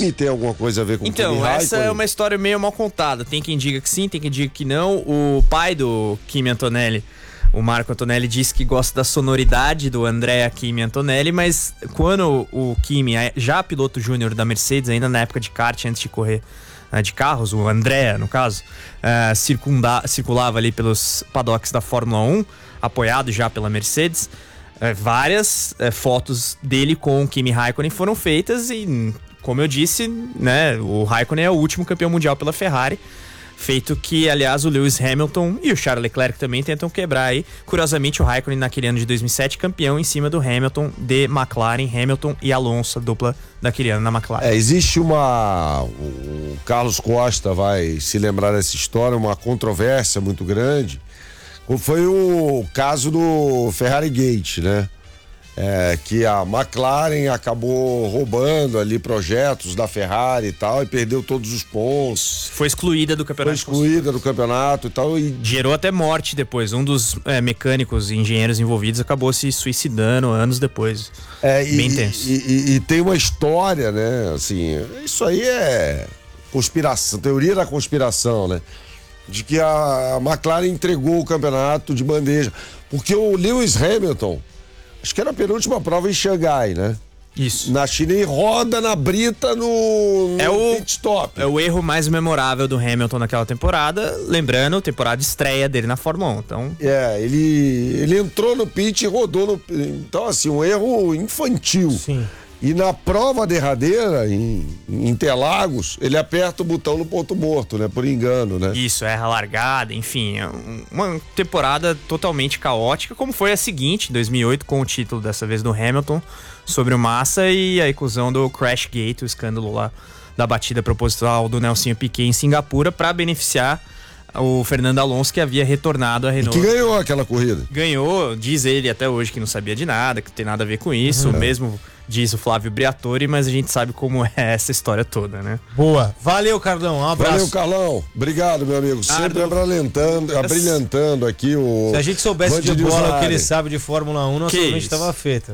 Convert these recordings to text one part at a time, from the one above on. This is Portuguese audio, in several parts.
Kimi tem alguma coisa a ver com o Kimi Raikkonen? Então, essa é uma história meio mal contada. Tem quem diga que sim, tem quem diga que não. O pai do Kimi Antonelli, o Marco Antonelli, disse que gosta da sonoridade do Andrea Kimi Antonelli, mas quando o Kimi, já piloto júnior da Mercedes, ainda na época de kart, antes de correr de carros, o Andrea, no caso, circulava ali pelos paddocks da Fórmula 1, apoiado já pela Mercedes, várias fotos dele com o Kimi Raikkonen foram feitas e, como eu disse, né, o Raikkonen é o último campeão mundial pela Ferrari, feito que, aliás, o Lewis Hamilton e o Charles Leclerc também tentam quebrar aí. Curiosamente, o Raikkonen naquele ano de 2007, campeão em cima do Hamilton de McLaren, Hamilton e Alonso, a dupla daquele ano na McLaren. Existe o Carlos Costa vai se lembrar dessa história, uma controvérsia muito grande. Foi o caso do Ferrari Gate, né? Que a McLaren acabou roubando ali projetos da Ferrari e tal, e perdeu todos os pontos. Foi excluída do campeonato. E tal. E gerou até morte depois. Um dos mecânicos e engenheiros envolvidos acabou se suicidando anos depois. Bem tenso. E tem uma história, né? Assim, isso aí é conspiração, teoria da conspiração, né? De que a McLaren entregou o campeonato de bandeja. Porque o Lewis Hamilton, acho que era a penúltima prova em Xangai, né? Isso. Na China, e roda na brita no pit stop. É o erro mais memorável do Hamilton naquela temporada. Lembrando, temporada estreia dele na Fórmula 1. Então... ele entrou no pit e rodou no... Então, assim, um erro infantil. Sim. E na prova derradeira, em Interlagos, ele aperta o botão no ponto morto, né? Por engano, né? Isso, erra a largada, enfim. Uma temporada totalmente caótica, como foi a seguinte, em 2008, com o título dessa vez do Hamilton, sobre o Massa e a inclusão do Crash Gate, o escândalo lá da batida proposital do Nelsinho Piquet em Singapura, para beneficiar o Fernando Alonso, que havia retornado à Renault. E que ganhou aquela corrida. Ganhou, diz ele até hoje que não sabia de nada, que não tem nada a ver com isso, mesmo diz o Flávio Briatore, mas a gente sabe como é essa história toda, né? Boa. Valeu, Carlão. Um abraço. Valeu, Carlão. Obrigado, meu amigo. Sempre abrilhantando aqui o... Se a gente soubesse de bola o que ele sabe de Fórmula 1, nosso ouvinte estava feito.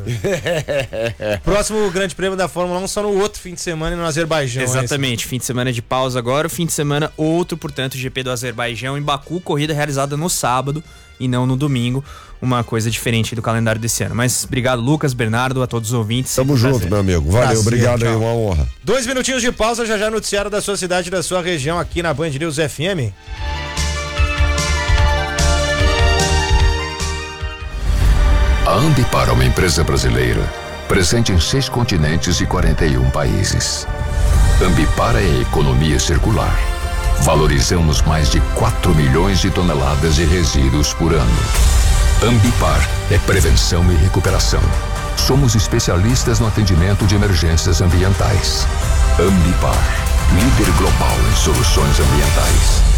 Próximo Grande Prêmio da Fórmula 1 só no outro fim de semana no Azerbaijão. Exatamente. Fim de semana de pausa agora. O fim de semana outro, portanto, GP do Azerbaijão em Baku, corrida realizada no sábado e não no domingo. Uma coisa diferente do calendário desse ano. Mas obrigado, Lucas, Bernardo, a todos os ouvintes. Tamo junto, meu amigo. Valeu, obrigado aí, uma honra. 2 minutinhos de pausa, já noticiário da sua cidade e da sua região aqui na Band News FM. A Ambipar é uma empresa brasileira, presente em 6 continentes e 41 países. Ambipar é a economia circular. Valorizamos mais de 4 milhões de toneladas de resíduos por ano. Ambipar é prevenção e recuperação. Somos especialistas no atendimento de emergências ambientais. Ambipar, líder global em soluções ambientais.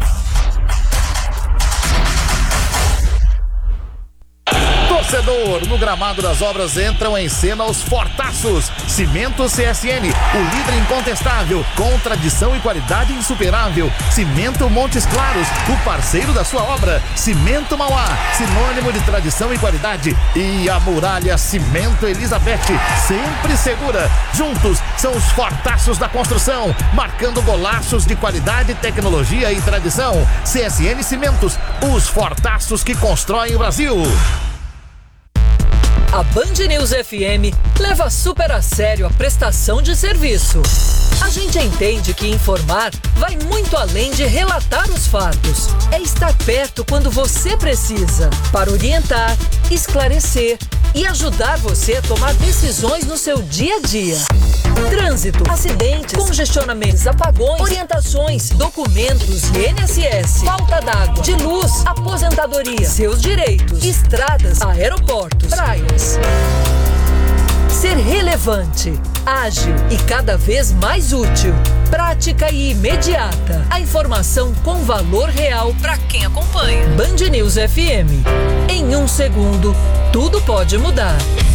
Torcedor, no gramado das obras entram em cena os fortaços. Cimento CSN, o líder incontestável, com tradição e qualidade insuperável. Cimento Montes Claros, o parceiro da sua obra. Cimento Mauá, sinônimo de tradição e qualidade. E a Muralha Cimento Elizabeth, sempre segura. Juntos são os fortaços da construção, marcando golaços de qualidade, tecnologia e tradição. CSN Cimentos, os fortaços que constroem o Brasil. A Band News FM leva super a sério a prestação de serviço. A gente entende que informar vai muito além de relatar os fatos. É estar perto quando você precisa, para orientar, esclarecer e ajudar você a tomar decisões no seu dia a dia. Trânsito, acidentes, congestionamentos, apagões, orientações, documentos, INSS, falta d'água, de luz, aposentadoria, seus direitos, estradas, aeroportos, praias. Ser relevante, ágil e cada vez mais útil. Prática e imediata. A informação com valor real para quem acompanha. Band News FM. Em 1 segundo, tudo pode mudar.